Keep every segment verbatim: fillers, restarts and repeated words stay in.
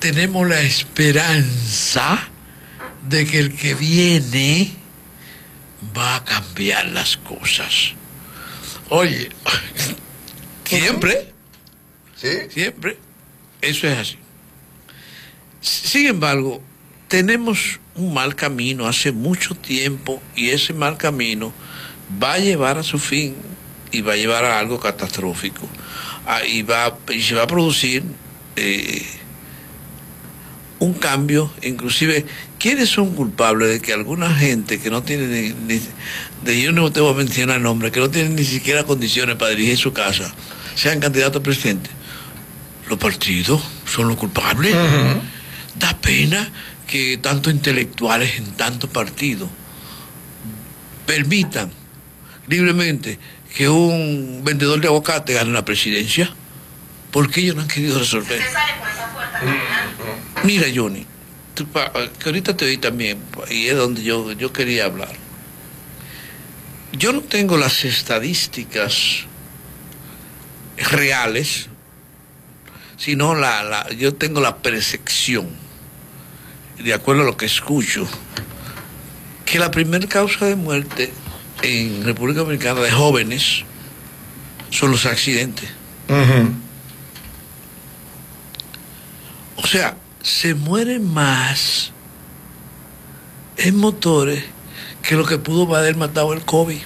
tenemos la esperanza de que el que viene va a cambiar las cosas. Oye, siempre, ¿sí? Siempre, eso es así. Sin embargo, tenemos un mal camino hace mucho tiempo y ese mal camino va a llevar a su fin y va a llevar a algo catastrófico. Ah, y, va, y se va a producir eh, un cambio, inclusive, ¿quiénes son culpables de que alguna gente que no tiene ni, ni de yo no te voy a mencionar nombres, que no tienen ni siquiera condiciones para dirigir su casa, sean candidatos a presidente? Los partidos son los culpables. Uh-huh. Da pena que tantos intelectuales en tantos partidos permitan libremente que un vendedor de aguacate gane la presidencia. ¿Por qué ellos no han querido resolver? ¿Usted sale por esa puerta caminando? Mira, Johnny, tú, que ahorita te oí también, y es donde yo, yo quería hablar. Yo no tengo las estadísticas reales, sino la, la, yo tengo la percepción, de acuerdo a lo que escucho, que la primera causa de muerte en República Dominicana de jóvenes son los accidentes. Uh-huh. O sea, se mueren más en motores que lo que pudo haber matado el COVID,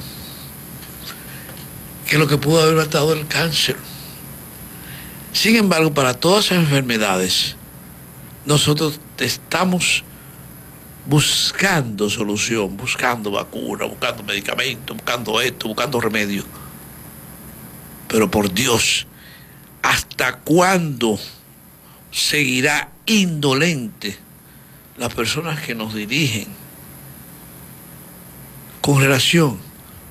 que lo que pudo haber matado el cáncer. Sin embargo, para todas esas enfermedades, nosotros estamos buscando solución, buscando vacuna, buscando medicamentos, buscando esto, buscando remedio. Pero por Dios, ¿hasta cuándo seguirá indolente las personas que nos dirigen con relación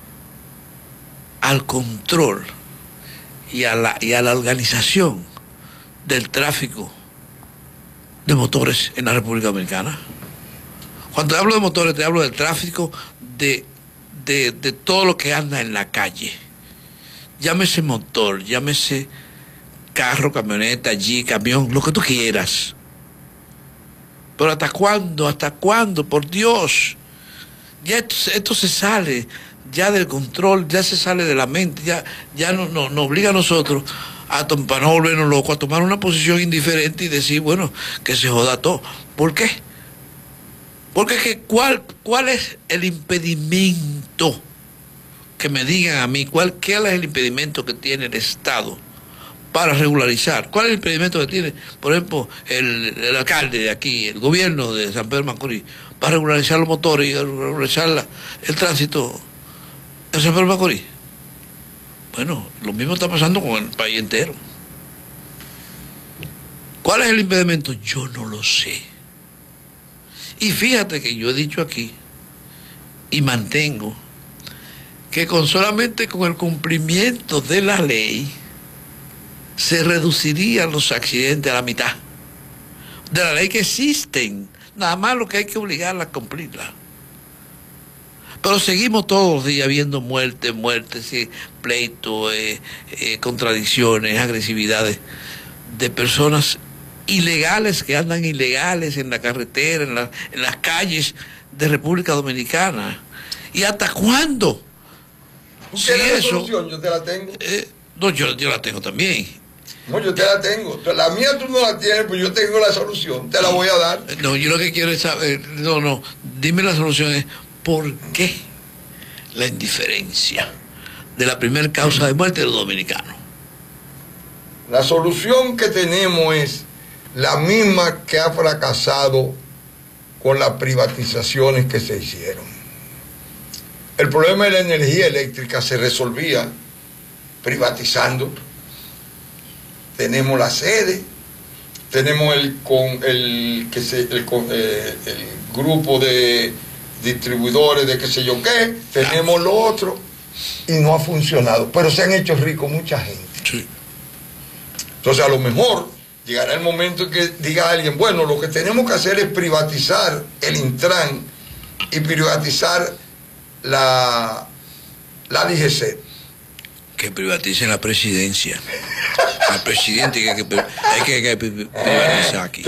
al control y a la, y a la organización del tráfico de motores en la República Dominicana? Cuando te hablo de motores, te hablo del tráfico de, de, de todo lo que anda en la calle. Llámese motor, llámese carro, camioneta, jeep, camión, lo que tú quieras. Pero ¿hasta cuándo? ¿Hasta cuándo? Por Dios. Ya esto, esto se sale ya del control, ya se sale de la mente, ya, ya nos no, no obliga a nosotros a para no volvernos locos, a tomar una posición indiferente y decir, bueno, que se joda todo. ¿Por qué? Porque es que ¿cuál, cuál es el impedimento? Que me digan a mí, ¿cuál, ¿qué es el impedimento que tiene el Estado para regularizar? ¿Cuál es el impedimento que tiene, por ejemplo, el, el alcalde de aquí, el gobierno de San Pedro de Macorís, para regularizar los motores y regularizar la, el tránsito en San Pedro de Macorís? Bueno, lo mismo está pasando con el país entero. ¿Cuál es el impedimento? Yo no lo sé. Y fíjate que yo he dicho aquí y mantengo que con solamente con el cumplimiento de la ley se reducirían los accidentes a la mitad de la ley que existen. Nada más lo que hay que obligarla a cumplirla. Pero seguimos todos los días viendo muertes, muertes, eh, pleitos, eh, eh, contradicciones, agresividades de personas ilegales que andan ilegales en la carretera, en, la, en las calles de República Dominicana. ¿Y hasta cuándo? Si eso, solución? Yo te la tengo. Eh, no, yo, yo la tengo también. No, yo te la tengo. La mía tú no la tienes, pues yo tengo la solución. Te la voy a dar. No, yo lo que quiero es saber, no, no, dime la solución es, ¿por qué la indiferencia de la primera causa de muerte de los dominicanos? La solución que tenemos es la misma que ha fracasado con las privatizaciones que se hicieron. El problema de la energía eléctrica se resolvía privatizando. Tenemos la sede, tenemos el, con, el, que se, el, eh, el grupo de distribuidores de qué sé yo qué, tenemos lo otro, y no ha funcionado, pero se han hecho ricos mucha gente. Sí. Entonces a lo mejor llegará el momento en que diga alguien, bueno, lo que tenemos que hacer es privatizar el Intran y privatizar la, la D G C. Que privaticen la presidencia. La presidenta que hay que, hay que, hay que privatizar aquí.